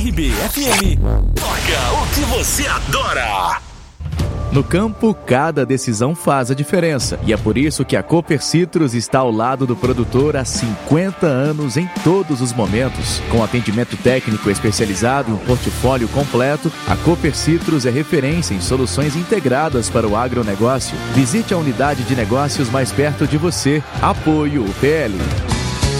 RBFM. Toca o que você adora. No campo, cada decisão faz a diferença. E é por isso que a Cooper Citrus está ao lado do produtor há 50 anos em todos os momentos. Com atendimento técnico especializado e um portfólio completo, a Cooper Citrus é referência em soluções integradas para o agronegócio. Visite a unidade de negócios mais perto de você. Apoio UPL.